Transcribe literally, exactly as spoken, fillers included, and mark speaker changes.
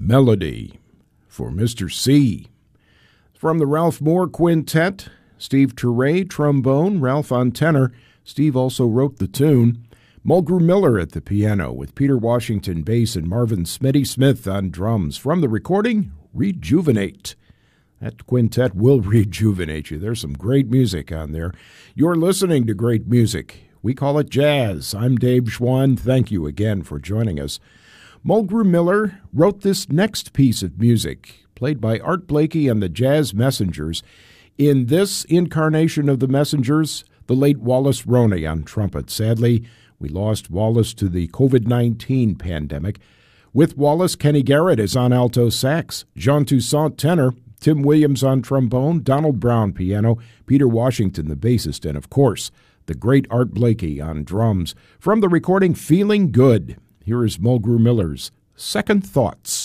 Speaker 1: Melody for Mister C. From the Ralph Moore Quintet, Steve Turre, trombone, Ralph on tenor. Steve also wrote the tune. Mulgrew Miller at the piano with Peter Washington bass and Marvin Smitty Smith on drums. From the recording, Rejuvenate. That quintet will rejuvenate you. There's some great music on there. You're listening to great music. We call it jazz. I'm Dave Schwann. Thank you again for joining us. Mulgrew Miller wrote this next piece of music, played by Art Blakey and the Jazz Messengers. In this incarnation of the Messengers, the late Wallace Roney on trumpet. Sadly, we lost Wallace to the covid nineteen pandemic. With Wallace, Kenny Garrett is on alto sax, Jean Toussaint tenor, Tim Williams on trombone, Donald Brown piano, Peter Washington the bassist, and of course, the great Art Blakey on drums. From the recording Feeling Good, here is Mulgrew Miller's Second Thoughts.